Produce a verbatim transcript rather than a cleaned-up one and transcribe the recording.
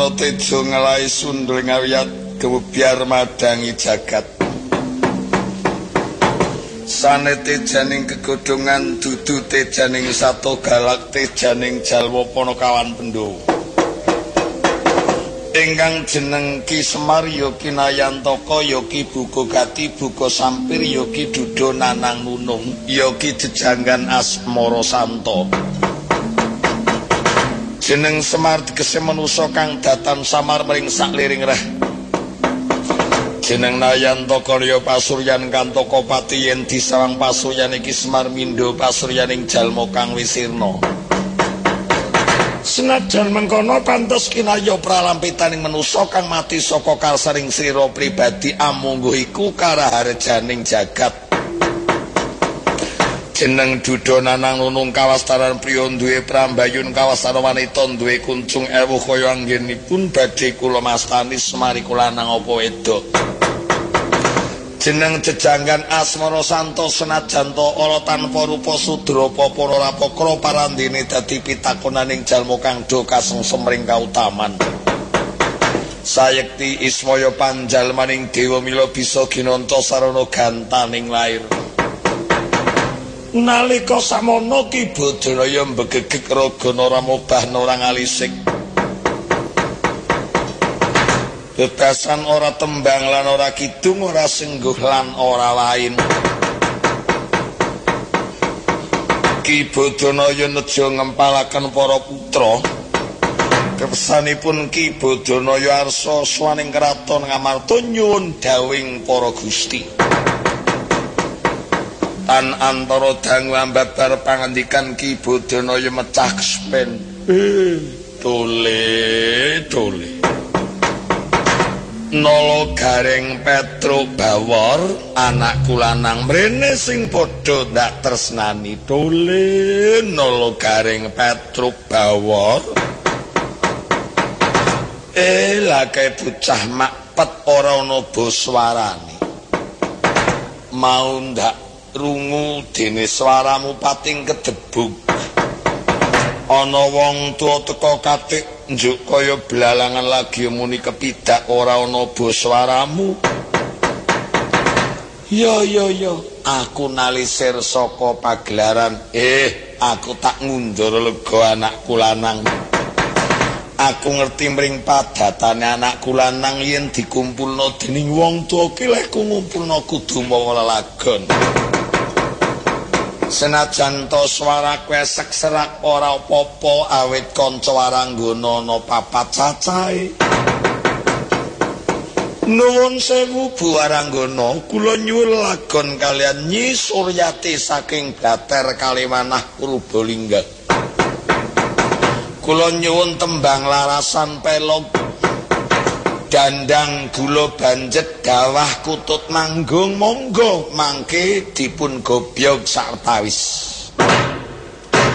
Wisana tejo ngelai sundul ngawiyat kebiar madangi jagat. Sane tejaning kegodhongan dudu tejaning sato galak tejaning jalwa Panakawan Pandhawa. Ingkang jeneng Ki Semar ya Ki Nayantaka ya Ki Bugogati Buga Sampir ya Ki Dudo Nanang Nunung ya Ki Jejanggan Asmara Santa. Jeneng Semar tegese manusa kang datan samar mring sakliring reh. Jeneng Nayantaka ya pasuryan Kantaka Pati yen disawang pasuryan iki Semar mindha pasuryaning jalma kang wisirna. Senajan mengkono pantes kinaya pralampitaning manusa kang mati saka karsaning sira pribadi amungguh iku karaharjaning jagat. Jeneng Dudo Nanang Nunung kawastaran priya duwe prambayun kawastaran wanita duwe kuncung ewu kaya anggenipun badhe kula mastani Semari kula nang apa wedok. Jeneng Jejanggan Asmara Santa senajan ta ora tanpa rupa sudra apa ora pakra parandene dadi pitakonaning jalma kang do kasengsem ring kautaman. Sayekti ismaya panjalmaning dewa mila bisa ginanta sarana gantaning lair. Nalika samono Ki Badaraya mbegegek ragana ramobah norang alisik. Bebasan ora tembang lan ora kidung ora sengguh lan ora lain. Ki Badaraya neja ngempalaken para putra. Kersanipun Ki Badaraya arsa swaning kraton ngamarta nyuwun dawing para gusti. Tan antara dangu ambabar pangandikan Ki Badaraya mecah kespen. Eh, tole tole. Nolo Gareng Petro Bawor anakku lanang mrene sing padha ndak tresnani tole Nolo Gareng Petro Bawor. Eh lake bocah makpet ora ana boswarane. Mau ndak rungu dene swaramu pating kedebuk. Ana wong tuwa teka katik njuk kaya blalangan lagi muni kepidak ora ana boswaramu. Yo yo yo, aku nalisir saka pagelaran. Eh, aku tak ngundur lega anakku lanang. Aku ngerti mring padatane anakku lanang yen dikumpulna dening wong tuwa ki lek ngumpulna kudu mawa lelagon. Senajan to swara kwesek serak ora apa-apa awit kanca waranggana ana papat cacahe. Nuwun sewu Bu Waranggana, kula nyuwun lagon kalian Nyi Suryati saking Blater Kalimanah Purbalingga. Kula nyuwun tembang larasan pelog dandang gula banjet dawah kutut manggung monggo mangke dipun gobyog sartawis.